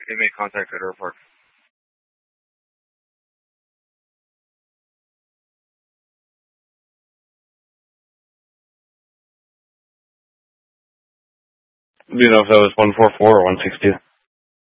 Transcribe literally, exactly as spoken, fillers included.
Inmate contact at airport. Do you know if that was one four four or one six two?